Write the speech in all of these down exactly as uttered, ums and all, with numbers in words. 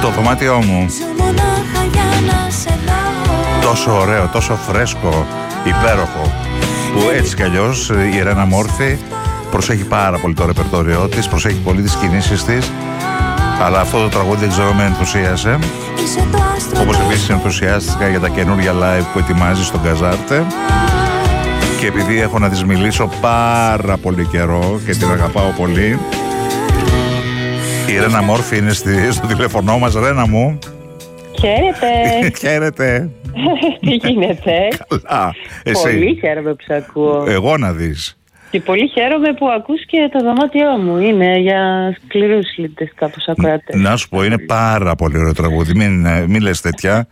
Το δωμάτιό μου. Τόσο ωραίο, τόσο φρέσκο, υπέροχο. Που έτσι κι αλλιώς η Ρένα Μόρφη προσέχει πάρα πολύ το ρεπερτόριό της, προσέχει πολύ τις κινήσεις της. Αλλά αυτό το τραγούδι δεν ξέρω με ενθουσίασε. Όπως επίσης ενθουσιάστηκα για τα καινούργια live που ετοιμάζει στον Καζάρτε. Και επειδή έχω να της μιλήσω πάρα πολύ καιρό και την αγαπάω πολύ, η Ρένα Μόρφη είναι στη, στο τηλέφωνό μας. Ρένα μου. Χαίρετε. Χαίρετε. Τι γίνεται? Καλά. Εσύ? Πολύ χαίρομαι που σε ακούω. Εγώ να δεις. Και πολύ χαίρομαι που ακούς και το δωμάτιό μου. Είναι για σκληρούς λίντες κάπως ακροατές. Να σου πω, είναι πάρα πολύ ωραίο τραγούδι. Μην, μην λες τέτοια.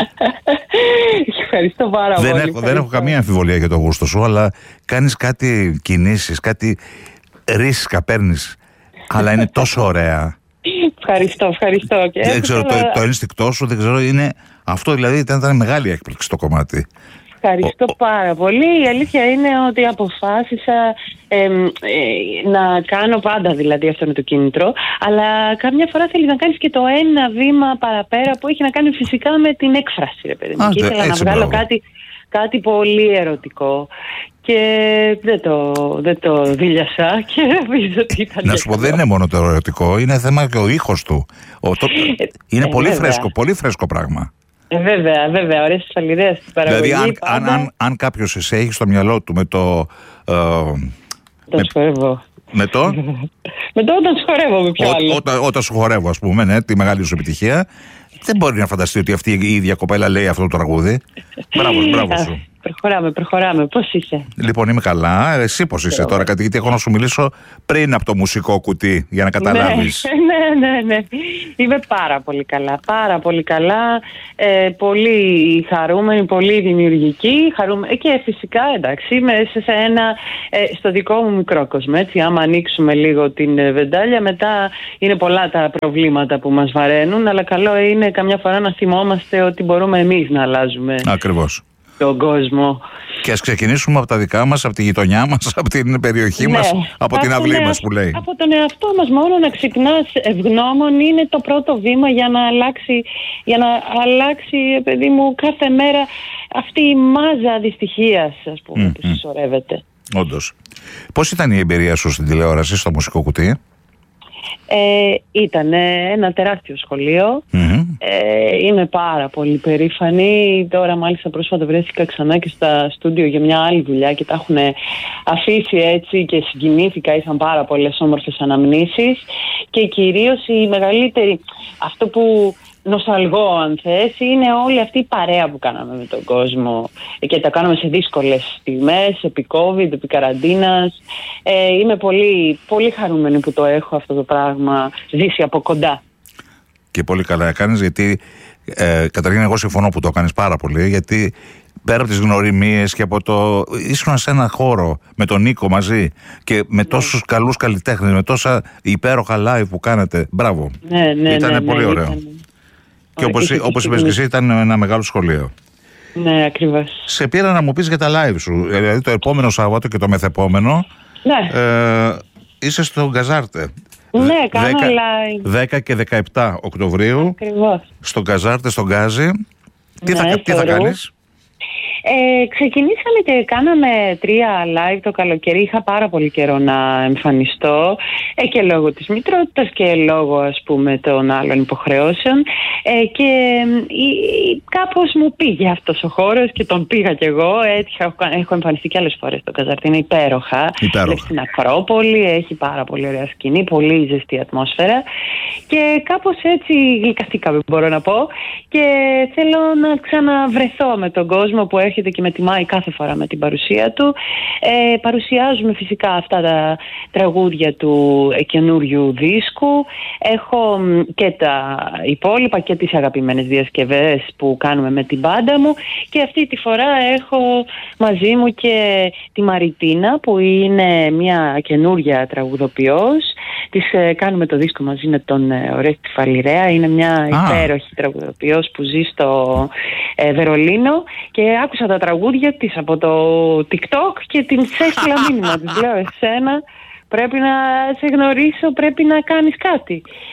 Ευχαριστώ πάρα δεν πολύ. Έχω, δεν έχω καμία αμφιβολία για το γούστο σου, αλλά κάνεις κάτι κινήσεις, κάτι ρίσκα παίρνεις. Αλλά είναι τόσο ωραία. Ευχαριστώ, ευχαριστώ. Και δεν ξέρω, το, το ένστικτό σου, δεν ξέρω, είναι αυτό, δηλαδή ήταν, ήταν μεγάλη έκπληξη το κομμάτι. Ευχαριστώ ο, πάρα πολύ. Η αλήθεια είναι ότι αποφάσισα ε, ε, να κάνω πάντα, δηλαδή αυτό είναι το κίνητρο, αλλά καμιά φορά θέλει να κάνεις και το ένα βήμα παραπέρα που έχει να κάνει φυσικά με την έκφραση, ρε παιδί μου. Και ήθελα να βγάλω κάτι, κάτι πολύ ερωτικό. Και δεν το, δεν το δίλιασα και νομίζω ότι ήταν. Να σου πω, δεν είναι μόνο το ερωτικό, είναι θέμα και ο ήχος του. Ο, το, είναι ε, πολύ βέβαια. φρέσκο, πολύ φρέσκο πράγμα. Ε, βέβαια, βέβαια, ωραίες ασφαλιδές στην παραγωγή. Δηλαδή, αν, πάντα... αν, αν, αν κάποιος σε έχει στο μυαλό του με το. Ε, το σχορεύω. Με το. με το όταν σχορεύω, με ποιο άλλο. Όταν, όταν σου χορεύω, ας πούμε, ναι, τη μεγάλη σου επιτυχία. Δεν μπορεί να φανταστεί ότι αυτή η ίδια κοπέλα λέει αυτό το τραγούδι. Μπράβο, μπράβο σου. Προχωράμε, προχωράμε. Πώς είσαι? Λοιπόν, είμαι καλά. Εσύ πώς είσαι τώρα? Κάτι, γιατί έχω να σου μιλήσω πριν από το μουσικό κουτί, για να καταλάβεις. Ναι, ναι, ναι. Είμαι πάρα πολύ καλά. Πάρα πολύ καλά. Ε, πολύ χαρούμενη, πολύ δημιουργική. Χαρούμε... Και φυσικά, εντάξει, μέσα σε ένα, ε, στο δικό μου μικρό κόσμο. Έτσι, άμα ανοίξουμε λίγο την βεντάλια, μετά είναι πολλά τα προβλήματα που μας βαραίνουν. Αλλά καλό είναι καμιά φορά να θυμόμαστε ότι μπορούμε εμείς να αλλάζουμε. Ακριβώς. Τον κόσμο. Και ας ξεκινήσουμε από τα δικά μας, από τη γειτονιά μας, από την περιοχή ναι, μας, από την αυλή μας που λέει. Από τον εαυτό μας μόνο να ξυπνάς ευγνώμων είναι το πρώτο βήμα για να αλλάξει, για να αλλάξει, παιδί μου, κάθε μέρα αυτή η μάζα δυστυχίας, ας πούμε, mm, που συσσωρεύεται. Όντως. Πώς ήταν η εμπειρία σου στην τηλεόραση, στο μουσικό κουτί? Ε, ήταν ένα τεράστιο σχολείο. Mm-hmm. ε, Είμαι πάρα πολύ περήφανη. Τώρα μάλιστα πρόσφατα βρέθηκα ξανά και στα στούντιο για μια άλλη δουλειά και τα έχουν αφήσει έτσι και συγκινήθηκα. Είχαν πάρα πολλές όμορφες αναμνήσεις και κυρίως η μεγαλύτερη, αυτό που νοσταλγώ αν θες, είναι όλη αυτή η παρέα που κάναμε με τον κόσμο και τα κάναμε σε δύσκολες στιγμές, επί COVID, επί καραντίνας. Ε, είμαι πολύ, πολύ χαρούμενη που το έχω αυτό το πράγμα ζήσει από κοντά. Και πολύ καλά έκανες, γιατί ε, καταρχήν εγώ συμφωνώ που το κάνεις πάρα πολύ, γιατί πέρα από τις γνωριμίες και από το ήσουν σε ένα χώρο με τον Νίκο μαζί και με τόσους ναι. καλούς καλλιτέχνες, με τόσα υπέροχα live που κάνατε. Μπράβο. Ναι, ναι, ήταν ναι, πολύ ναι, ωραίο. Ήταν... Και όπως, όπως είπες και εσύ, ήταν ένα μεγάλο σχολείο. Ναι, ακριβώς. Σε πήρα να μου πεις για τα live σου. Δηλαδή το επόμενο Σάββατο και το μεθεπόμενο ναι. ε, είσαι στο Γκαζάρτε. Ναι, κάνω live. δέκα και δεκαεπτά Οκτωβρίου. Ακριβώς. Στο Γκαζάρτε, στον Γκάζι. Τι, ναι, θα, τι θα κάνεις? Ε, ξεκινήσαμε και κάναμε τρία live το καλοκαίρι. Είχα πάρα πολύ καιρό να εμφανιστώ ε, και λόγω της μητρότητας και λόγω, ας πούμε, των άλλων υποχρεώσεων ε, και ε, κάπως μου πήγε αυτός ο χώρος και τον πήγα κι εγώ. Έτυχα, έχω εμφανιστεί και άλλες φορές στο Καζάρτε, είναι υπέροχα. Υπέροχα. Στην Ακρόπολη, έχει πάρα πολύ ωραία σκηνή, πολύ ζεστή ατμόσφαιρα και κάπως έτσι γλυκαθήκαμε, μπορώ να πω, και θέλω να ξαναβρεθώ με τον κόσμο που έρχεται και με τιμάει κάθε φορά με την παρουσία του. Ε, παρουσιάζουμε φυσικά αυτά τα τραγούδια του καινούριου δίσκου. Έχω και τα υπόλοιπα και τις αγαπημένες διασκευές που κάνουμε με την μπάντα μου και αυτή τη φορά έχω μαζί μου και τη Μαριτίνα που είναι μια καινούρια τραγουδοποιός. Της ε, κάνουμε το δίσκο μαζί με τον ε, Ορέστη Φαλιρέα. Είναι μια ah. υπέροχη τραγουδοποιός που ζει στο ε, Βερολίνο και άκουσα τα τραγούδια της από το TikTok και την έστειλα μήνυμα. Της λέω, εσένα πρέπει να σε γνωρίσω, πρέπει να κάνεις κάτι.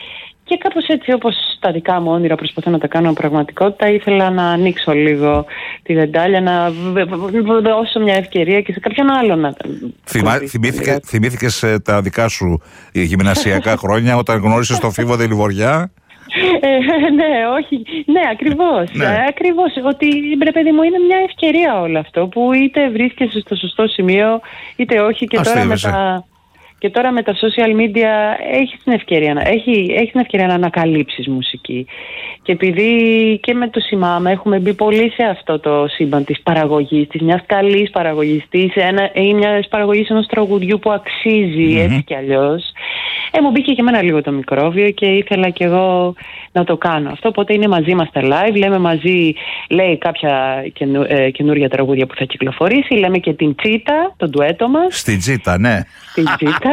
Και κάπως έτσι, όπως τα δικά μου όνειρα προσπαθώ να τα κάνω πραγματικότητα, ήθελα να ανοίξω λίγο τη βεντάλια, να δώσω μια ευκαιρία και σε κάποιον άλλο να... Θυμά, θυμήθηκε, θυμήθηκες τα δικά σου γυμνασιακά χρόνια όταν γνώρισες τον Φίβο Δελιβοριά? Ε, ναι, όχι. Ναι, ακριβώς. Ναι. Ακριβώς. Ότι, ρε παιδί μου, είναι μια ευκαιρία όλο αυτό που είτε βρίσκεσαι στο σωστό σημείο, είτε όχι. Και τώρα με τα... Και τώρα με τα social media έχεις την ευκαιρία να, έχει, έχεις την ευκαιρία να ανακαλύψεις μουσική. Και επειδή και με το Σιμάμα έχουμε μπει πολύ σε αυτό το σύμπαν της παραγωγής, της μιας καλής παραγωγής, της, ένα, ή μιας παραγωγής ενός τραγουδιού που αξίζει mm-hmm. έτσι κι αλλιώς, ε, μου μπήκε και εμένα λίγο το μικρόβιο και ήθελα κι εγώ να το κάνω αυτό. Οπότε είναι μαζί μας τα live, λέμε μαζί, λέει κάποια καινου, ε, καινούργια τραγούδια που θα κυκλοφορήσει, λέμε και την Τσίτα, τον ντουέτο μας. Στην Τσίτα, ναι. Στην Τσίτα.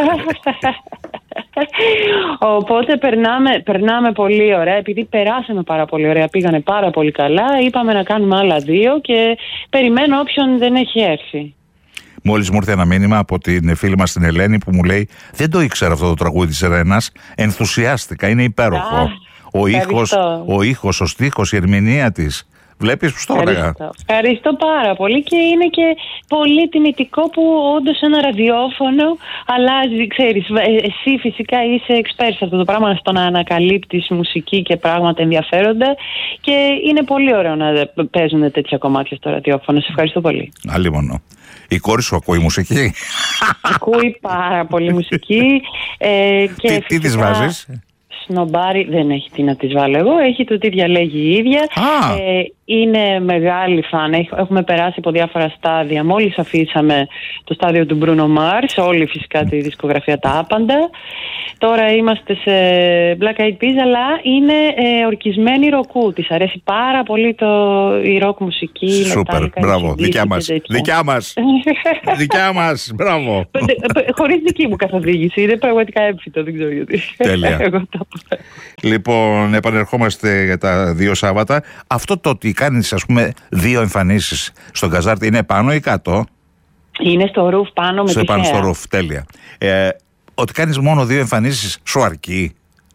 Οπότε περνάμε, περνάμε πολύ ωραία. Επειδή περάσαμε πάρα πολύ ωραία, πήγανε πάρα πολύ καλά, είπαμε να κάνουμε άλλα δύο και περιμένω όποιον δεν έχει έρθει. Μόλις μου ήρθε ένα μήνυμα από την φίλη μας την Ελένη που μου λέει: δεν το ήξερα αυτό το τραγούδι της Ρένας, ενθουσιάστηκα, είναι υπέροχο. Α, ο ήχος, ο ήχος, ο στίχος, η ερμηνεία της. Βλέπεις που το έλεγα. Ευχαριστώ πάρα πολύ και είναι και πολύ τιμητικό που όντως ένα ραδιόφωνο αλλάζει, ξέρεις, εσύ φυσικά είσαι expert σε αυτό το πράγμα, στο να ανακαλύπτεις μουσική και πράγματα ενδιαφέροντα και είναι πολύ ωραίο να παίζουν τέτοια κομμάτια στο ραδιόφωνο. Σε ευχαριστώ πολύ. Άλλη μόνο. Η κόρη σου ακούει μουσική? Ακούει πάρα πολύ μουσική. Ε, και τι, τι της βάζεις? Σνομπάρι, δεν έχει τι να της βάλω εγώ, έχει το τι διαλέγει η ίδια. Ε, είναι μεγάλη φαν, έχουμε περάσει από διάφορα στάδια. Μόλις αφήσαμε το στάδιο του Bruno Mars, όλη φυσικά τη δισκογραφία τα άπαντα. Τώρα είμαστε σε Black Eyed Peas, αλλά είναι ε, ορκισμένη ροκού. Της αρέσει πάρα πολύ το, η ροκ μουσική. Σούπερ, μπράβο, δικιά μας. Δικιά μας, δικιά μας, μπράβο. Χωρίς δική μου καθοδήγηση, είναι πραγματικά έμφυτο, δεν ξέρω γιατί. Τέλεια. Λοιπόν, επανερχόμαστε για τα δύο Σάββατα. Αυτό το ότι κάνεις, ας πούμε, δύο εμφανίσεις στον Καζάρτη είναι πάνω ή κάτω? Είναι στο ρουφ πάνω με στο τη πάνω θέα. Στο ρουφ, τέλεια. Ε, ότι κάνεις μόνο δύο εμφανίσεις σου αρκεί?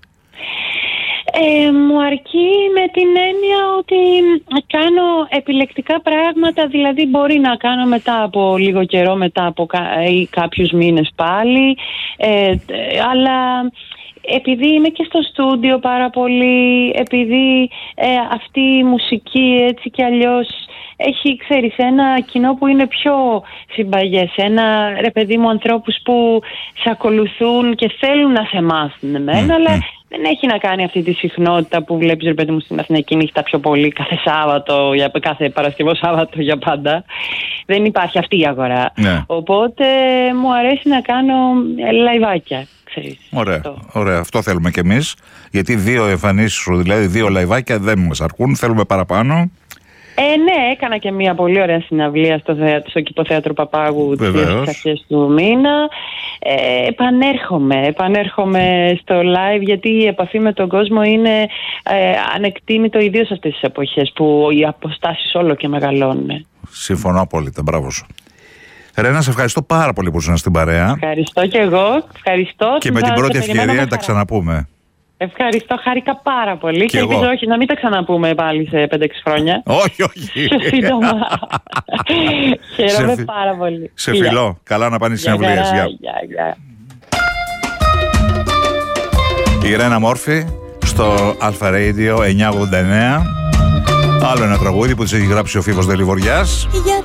Ε, μου αρκεί με την έννοια ότι κάνω επιλεκτικά πράγματα, δηλαδή μπορεί να κάνω μετά από λίγο καιρό, μετά από κα, ή κάποιους μήνες πάλι, ε, αλλά επειδή είμαι και στο στούντιο πάρα πολύ, επειδή ε, αυτή η μουσική έτσι κι αλλιώς έχει, ξέρεις, ένα κοινό που είναι πιο συμπαγές, ένα, ρε παιδί μου, ανθρώπους που σε ακολουθούν και θέλουν να σε μάθουν εμένα, mm, αλλά mm. δεν έχει να κάνει αυτή τη συχνότητα που βλέπεις, ρε παιδί μου, στην Αθηναϊκή νύχτα πιο πολύ κάθε Σάββατο, για, κάθε Παρασκευό Σάββατο για πάντα. Δεν υπάρχει αυτή η αγορά. Yeah. Οπότε μου αρέσει να κάνω λαϊβάκια. Ωραία, ωραία, αυτό θέλουμε κι εμείς. Γιατί δύο εμφανίσεις σου, δηλαδή δύο λαϊβάκια, δεν μας αρκούν, θέλουμε παραπάνω. Ε, ναι, έκανα και μια πολύ ωραία συναυλία στο, στο Κηποθέατρο Παπάγου τις αρχές του μήνα. Ε, επανέρχομαι, επανέρχομαι στο live, γιατί η επαφή με τον κόσμο είναι ε, ανεκτήμητο, ιδίως αυτές τις εποχές που οι αποστάσεις όλο και μεγαλώνουν. Συμφωνώ απόλυτα, μπράβο σου. Ρένα, σε ευχαριστώ πάρα πολύ που ήσουν στην παρέα. Ευχαριστώ και εγώ. Ευχαριστώ. Και με την πρώτη ευκαιρία να τα ξαναπούμε. Ευχαριστώ, χάρηκα πάρα πολύ. Και, και ελπίζω όχι, να μην τα ξαναπούμε πάλι σε πέντε έξι χρόνια. Όχι, όχι. Πιο σύντομα. Χαίρομαι σε πάρα πολύ. Σε φιλώ. Καλά να πάνε οι συναυλίες. Η Ρένα Μόρφη στο Alpha Radio εννιακόσια ογδόντα εννέα. Άλλο ένα τραγούδι που της έχει γράψει ο Φίβος Δελιβοριάς.